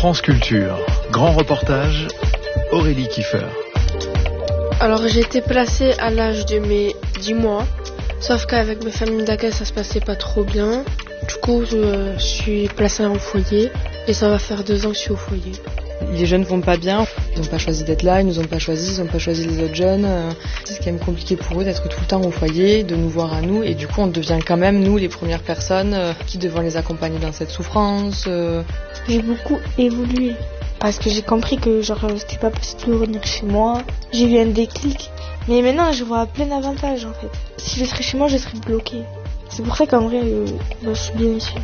France Culture, grand reportage, Aurélie Kiefer. Alors j'ai été placée à l'âge de mes 10 mois, sauf qu'avec mes familles d'accueil ça se passait pas trop bien. Du coup je suis placée en foyer et ça va faire 2 ans que je suis au foyer. Les jeunes vont pas bien, ils n'ont pas choisi d'être là, ils nous ont pas choisi, ils n'ont pas choisi les autres jeunes. C'est quand même compliqué pour eux d'être tout le temps au foyer, de nous voir à nous, et du coup on devient quand même nous les premières personnes qui devons les accompagner dans cette souffrance. J'ai beaucoup évolué parce que j'ai compris que c'était pas possible de revenir chez moi. J'ai eu un déclic, mais maintenant je vois plein d'avantages en fait. Si je serais chez moi, je serais bloquée. C'est pour ça qu'en vrai, je suis bien ici.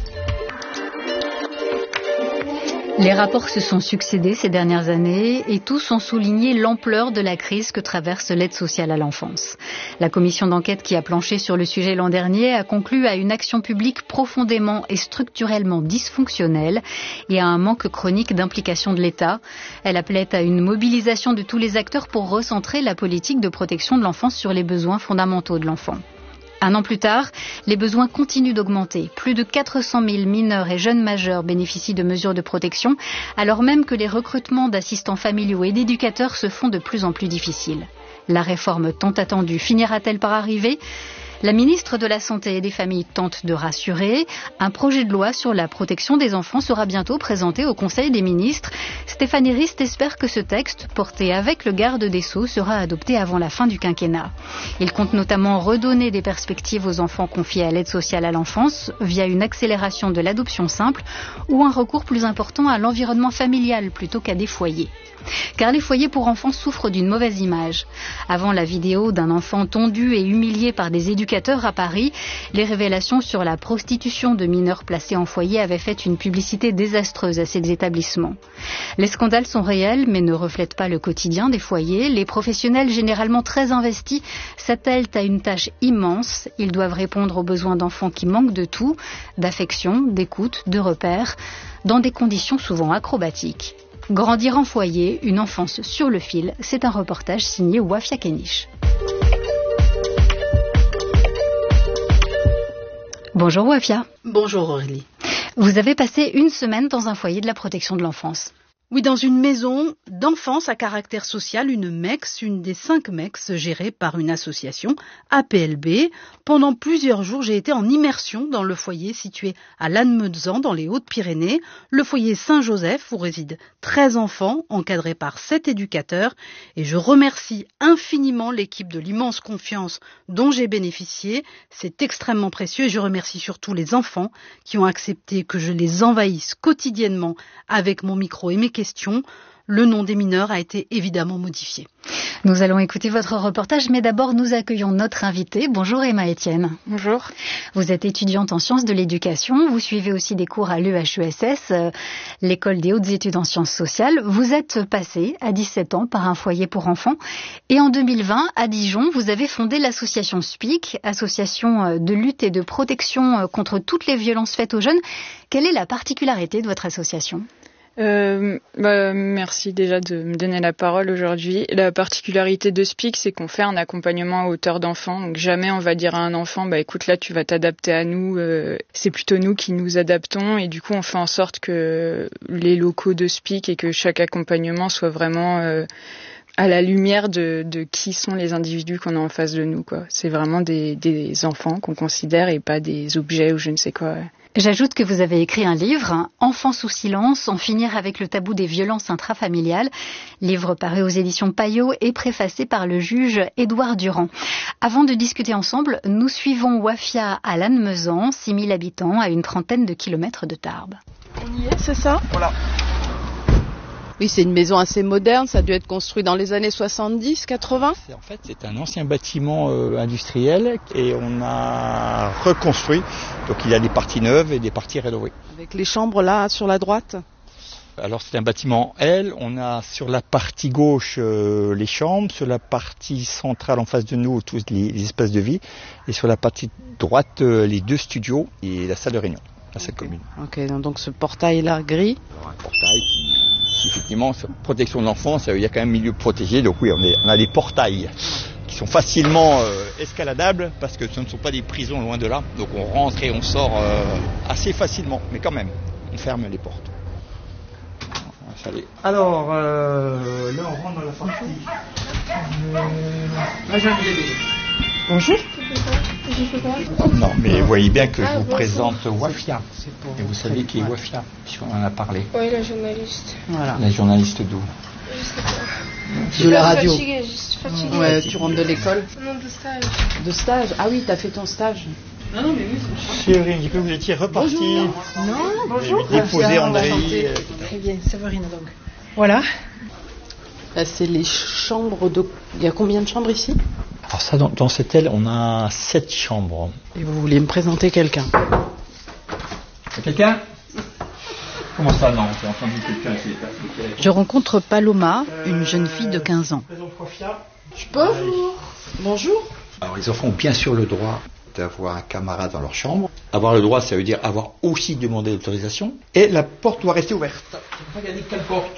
Les rapports se sont succédés ces dernières années et tous ont souligné l'ampleur de la crise que traverse l'aide sociale à l'enfance. La commission d'enquête qui a planché sur le sujet l'an dernier a conclu à une action publique profondément et structurellement dysfonctionnelle et à un manque chronique d'implication de l'État. Elle appelait à une mobilisation de tous les acteurs pour recentrer la politique de protection de l'enfance sur les besoins fondamentaux de l'enfant. 1 an plus tard, les besoins continuent d'augmenter. Plus de 400 000 mineurs et jeunes majeurs bénéficient de mesures de protection, alors même que les recrutements d'assistants familiaux et d'éducateurs se font de plus en plus difficiles. La réforme tant attendue finira-t-elle par arriver ? La ministre de la Santé et des Familles tente de rassurer. Un projet de loi sur la protection des enfants sera bientôt présenté au Conseil des ministres. Stéphanie Rist espère que ce texte, porté avec le garde des Sceaux, sera adopté avant la fin du quinquennat. Il compte notamment redonner des perspectives aux enfants confiés à l'aide sociale à l'enfance via une accélération de l'adoption simple ou un recours plus important à l'environnement familial plutôt qu'à des foyers. Car les foyers pour enfants souffrent d'une mauvaise image. Avant la vidéo d'un enfant tondu et humilié par des éducateurs à Paris, les révélations sur la prostitution de mineurs placés en foyer avaient fait une publicité désastreuse à ces établissements. Les scandales sont réels mais ne reflètent pas le quotidien des foyers. Les professionnels, généralement très investis, s'attellent à une tâche immense. Ils doivent répondre aux besoins d'enfants qui manquent de tout, d'affection, d'écoute, de repères, dans des conditions souvent acrobatiques. Grandir en foyer, une enfance sur le fil, c'est un reportage signé Wafia Kenish. Bonjour Wafia. Bonjour Aurélie. Vous avez passé 1 semaine dans un foyer de la protection de l'enfance. Oui, dans une maison d'enfance à caractère social, une MEX, une des 5 MEX gérée par une association, APLB. Pendant plusieurs jours, j'ai été en immersion dans le foyer situé à Lannemezan, dans les Hautes-Pyrénées, le foyer Saint-Joseph, où résident 13 enfants, encadrés par 7 éducateurs. Et je remercie infiniment l'équipe de l'immense confiance dont j'ai bénéficié. C'est extrêmement précieux et je remercie surtout les enfants qui ont accepté que je les envahisse quotidiennement avec mon micro et mes questions. Le nom des mineurs a été évidemment modifié. Nous allons écouter votre reportage, mais d'abord nous accueillons notre invitée. Bonjour Emma Etienne. Bonjour. Vous êtes étudiante en sciences de l'éducation, vous suivez aussi des cours à l'EHESS, l'école des hautes études en sciences sociales. Vous êtes passée à 17 ans par un foyer pour enfants et en 2020, à Dijon, vous avez fondé l'association SPIC, association de lutte et de protection contre toutes les violences faites aux jeunes. Quelle est la particularité de votre association ? Merci déjà de me donner la parole aujourd'hui. La particularité de SPIC, c'est qu'on fait un accompagnement à hauteur d'enfant. Donc jamais on va dire à un enfant, écoute là tu vas t'adapter à nous. C'est plutôt nous qui nous adaptons et du coup on fait en sorte que les locaux de SPIC et que chaque accompagnement soit vraiment à la lumière de qui sont les individus qu'on a en face de nous, quoi. C'est vraiment des enfants qu'on considère et pas des objets ou je ne sais quoi. J'ajoute que vous avez écrit un livre, Enfants sous silence, en finir avec le tabou des violences intrafamiliales. Livre paru aux éditions Payot et préfacé par le juge Édouard Durand. Avant de discuter ensemble, nous suivons Wafia à Lannemezan, 6 000 habitants, à une trentaine de kilomètres de Tarbes. On y est, c'est ça ? Voilà. Oui, c'est une maison assez moderne, ça a dû être construit dans les années 70, 80. C'est un ancien bâtiment industriel et on a reconstruit. Donc il y a des parties neuves et des parties rénovées. Avec les chambres là, sur la droite ? Alors c'est un bâtiment L, on a sur la partie gauche les chambres, sur la partie centrale en face de nous tous les espaces de vie et sur la partie droite les 2 studios et la salle de réunion, la salle commune. Ok, donc ce portail là gris. Alors un portail qui effectivement, sur protection de l'enfance, il y a quand même un milieu protégé, donc oui, on a des portails qui sont facilement escaladables, parce que ce ne sont pas des prisons loin de là, donc on rentre et on sort assez facilement, mais quand même, on ferme les portes. Salut. Alors, là on rentre dans la partie. Bonjour. Non, mais vous voyez bien que je vous présente Wafia. Et vous savez qui est Wafia, puisqu'on en a parlé. Oui, la journaliste. Voilà. La journaliste d'où? Je sais pas. De la radio. Je suis fatiguée. Ouais, tu rentres de l'école. Non, de stage. De stage. Ah oui, t'as fait ton stage. Non, mais oui, Séverine, j'ai cru que vous étiez reparti. Non, bonjour. Déposé en Très bien, Séverine donc. Voilà. Là, c'est les chambres de... Il y a combien de chambres ici? Alors ça, dans cette aile, on a 7 chambres. Et vous vouliez me présenter quelqu'un? Quelqu'un? Comment ça, non? J'ai entendu quelqu'un. Je rencontre Paloma, une jeune fille de 15 ans. Bonjour. Bonjour. Alors les enfants ont bien sûr le droit d'avoir un camarade dans leur chambre. Avoir le droit, ça veut dire avoir aussi demandé l'autorisation. Et la porte doit rester ouverte. Regardez quelle porte.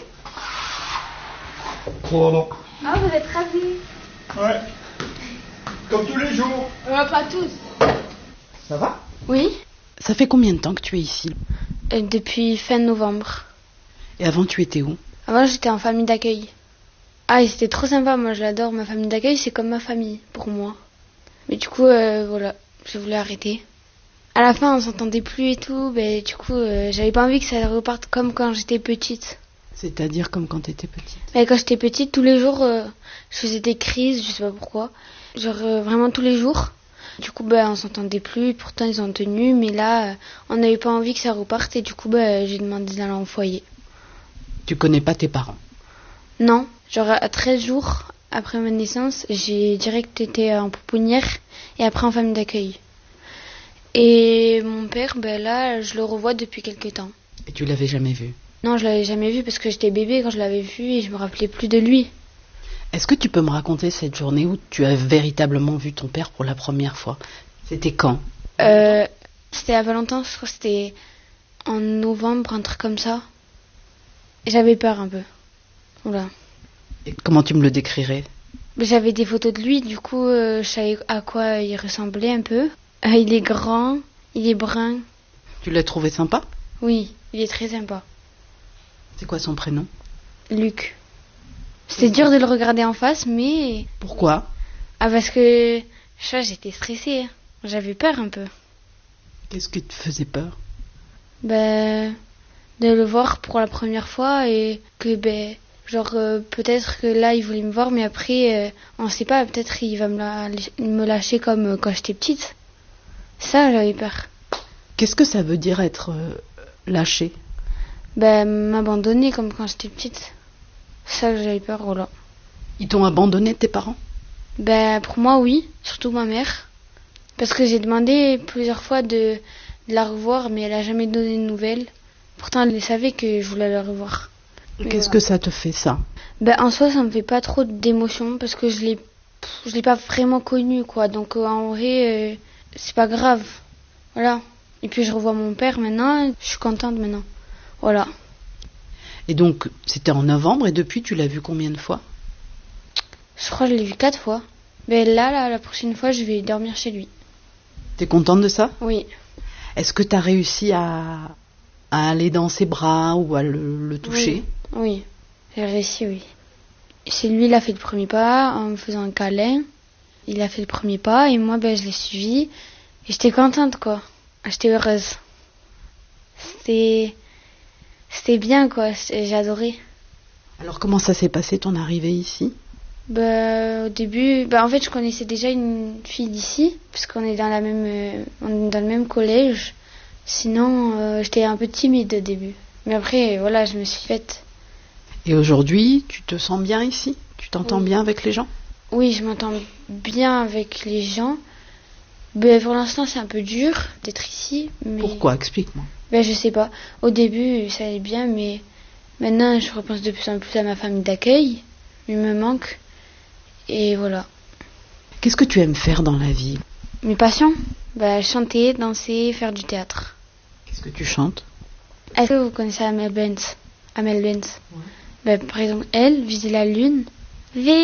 Oh non. Ah, vous êtes ravis? Ouais. Comme tous les jours. Pas tous. Ça va? Oui, Ça fait combien de temps que tu es ici? depuis fin novembre. Et avant, tu étais où? Avant, j'étais en famille d'accueil. Ah, et c'était trop sympa, moi je l'adore. Ma famille d'accueil, c'est comme ma famille pour moi. Mais du coup, voilà, je voulais arrêter. À la fin, on s'entendait plus et tout. Ben, du coup, j'avais pas envie que ça reparte comme quand j'étais petite. C'est-à-dire comme quand tu étais petite? Mais quand j'étais petite, tous les jours, je faisais des crises, je sais pas pourquoi. Genre vraiment tous les jours. Du coup, on s'entendait plus. Pourtant, ils ont tenu. Mais là, on n'avait pas envie que ça reparte. Et du coup, j'ai demandé d'aller en foyer. Tu connais pas tes parents? Non. Genre à 13 jours après ma naissance, j'ai direct été en pouponnière et après en famille d'accueil. Et mon père, là, je le revois depuis quelques temps. Et tu l'avais jamais vu? Non, je l'avais jamais vu parce que j'étais bébé quand je l'avais vu et je me rappelais plus de lui. Est-ce que tu peux me raconter cette journée où tu as véritablement vu ton père pour la première fois? C'était quand? C'était à Valentin, je crois que c'était en novembre, un truc comme ça. J'avais peur un peu. Oula. Et comment tu me le décrirais? J'avais des photos de lui, du coup, je savais à quoi il ressemblait un peu. Il est grand, il est brun. Tu l'as trouvé sympa? Oui, il est très sympa. C'est quoi son prénom? Luc. C'était dur de le regarder en face, mais... Pourquoi? Ah, parce que j'étais stressée. J'avais peur un peu. Qu'est-ce qui te faisait peur? De le voir pour la première fois et que, peut-être que là, il voulait me voir, mais après, on sait pas, peut-être qu'il va me lâcher comme quand j'étais petite. Ça, j'avais peur. Qu'est-ce que ça veut dire être lâché? M'abandonner comme quand j'étais petite. Ça, j'avais peur, voilà. Ils t'ont abandonné, tes parents? Pour moi, oui. Surtout ma mère. Parce que j'ai demandé plusieurs fois de la revoir, mais elle a jamais donné de nouvelles. Pourtant, elle savait que je voulais la revoir. Qu'est-ce que ça te fait, ça? En soi, ça me fait pas trop d'émotion parce que je l'ai pas vraiment connu, quoi. Donc, en vrai, c'est pas grave. Voilà. Et puis, je revois mon père maintenant. Je suis contente maintenant. Voilà. Et donc, c'était en novembre, et depuis, tu l'as vu combien de fois? Je crois que je l'ai vu 4 fois. Là, la prochaine fois, je vais dormir chez lui. T'es contente de ça? Oui. Est-ce que t'as réussi à aller dans ses bras ou à le toucher? Oui, j'ai réussi, oui. C'est lui, il a fait le premier pas en me faisant un câlin. Il a fait le premier pas et moi, je l'ai suivi. Et j'étais contente, quoi. J'étais heureuse. C'était bien, quoi. J'ai adoré. Alors, comment ça s'est passé, ton arrivée ici? Au début, en fait, je connaissais déjà une fille d'ici, parce qu'on est dans le même collège. Sinon, j'étais un peu timide au début. Mais après, voilà, je me suis faite. Et aujourd'hui, tu te sens bien ici? Tu t'entends bien avec les gens? Oui, je m'entends bien avec les gens. Pour l'instant, c'est un peu dur d'être ici. Mais... Pourquoi? Explique-moi. Je sais pas. Au début, ça allait bien, mais maintenant, je repense de plus en plus à ma famille d'accueil. Il me manque. Et voilà. Qu'est-ce que tu aimes faire dans la vie? Mes passions? Chanter, danser, faire du théâtre. Qu'est-ce que tu chantes? Est-ce que vous connaissez Amel Bent? Ouais. Par exemple, elle, Viser la lune.